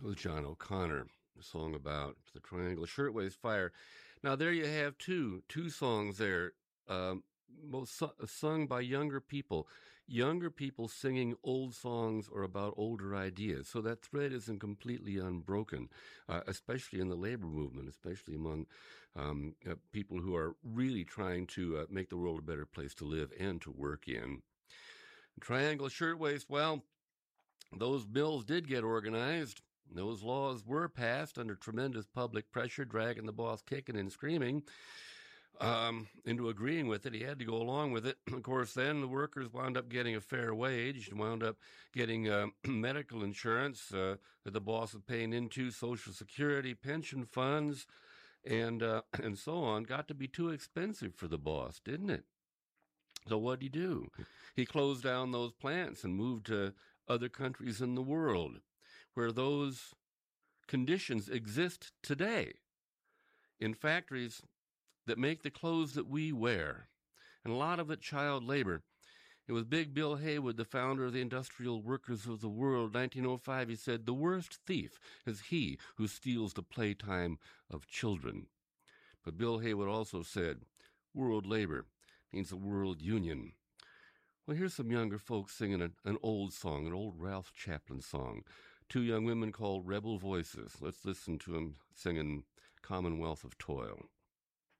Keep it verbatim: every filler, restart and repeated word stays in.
with John O'Connor, a song about the Triangle Shirtwaist Fire. Now, there you have two, two songs there, um, most su- sung by younger people, younger people singing old songs or about older ideas. So that thread isn't completely unbroken, uh, especially in the labor movement, especially among um, uh, people who are really trying to uh, make the world a better place to live and to work in. Triangle Shirtwaist, well, those bills did get organized. Those laws were passed under tremendous public pressure, dragging the boss kicking and screaming um, into agreeing with it. He had to go along with it. Of course, then the workers wound up getting a fair wage, wound up getting uh, medical insurance uh, that the boss was paying into, Social Security, pension funds, and uh, and so on. Got to be too expensive for the boss, didn't it? So what'd he do? He closed down those plants and moved to other countries in the world where those conditions exist today in factories that make the clothes that we wear, and a lot of it child labor. It was Big Bill Haywood, the founder of the Industrial Workers of the World. nineteen oh five, he said, "The worst thief is he who steals the playtime of children." But Bill Haywood also said, world labor means a world union. Well, here's some younger folks singing an, an old song, an old Ralph Chaplin song. Two young women called Rebel Voices. Let's listen to them singing Commonwealth of Toil.